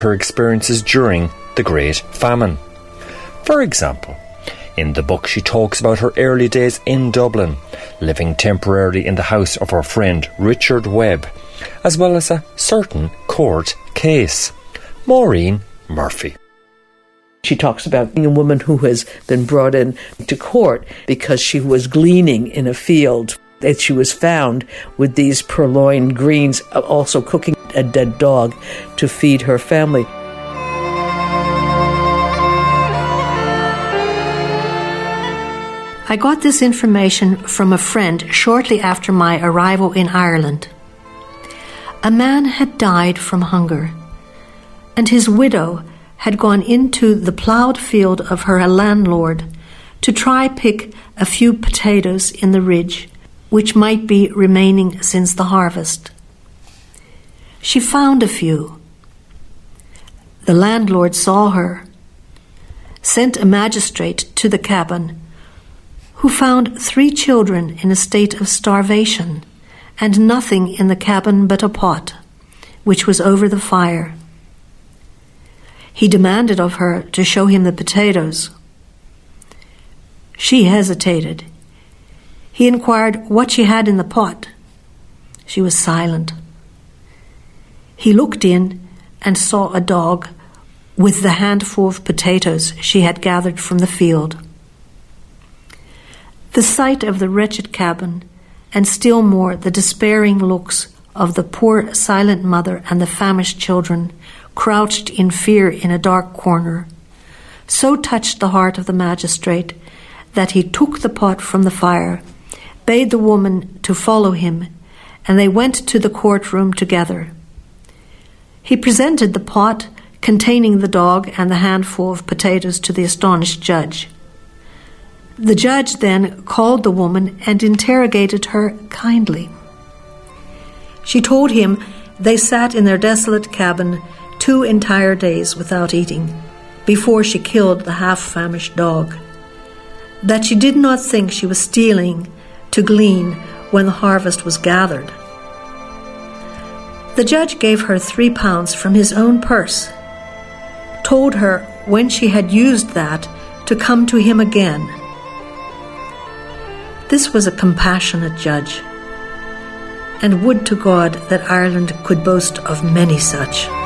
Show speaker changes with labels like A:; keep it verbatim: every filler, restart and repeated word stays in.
A: her experiences during the Great Famine. For example, in the book she talks about her early days in Dublin, living temporarily in the house of her friend Richard Webb, as well as a certain court case. Maureen Murphy.
B: She talks about being a woman who has been brought in to court because she was gleaning in a field, that she was found with these purloined greens, also cooking a dead dog to feed her family.
C: I got this information from a friend shortly after my arrival in Ireland. A man had died from hunger, and his widow had gone into the ploughed field of her landlord to try pick a few potatoes in the ridge, which might be remaining since the harvest. She found a few. The landlord saw her, sent a magistrate to the cabin, who found three children in a state of starvation, and nothing in the cabin but a pot, which was over the fire. He demanded of her to show him the potatoes. She hesitated. He inquired what she had in the pot. She was silent. He looked in and saw a dog with the handful of potatoes she had gathered from the field. The sight of the wretched cabin, and still more the despairing looks of the poor silent mother and the famished children, crouched in fear in a dark corner, so touched the heart of the magistrate that he took the pot from the fire, bade the woman to follow him, and they went to the courtroom together. He presented the pot containing the dog and the handful of potatoes to the astonished judge. The judge then called the woman and interrogated her kindly. She told him they sat in their desolate cabin two entire days without eating, before she killed the half-famished dog, that she did not think she was stealing to glean when the harvest was gathered. The judge gave her three pounds from his own purse, told her when she had used that to come to him again. This was a compassionate judge, and would to God that Ireland could boast of many such.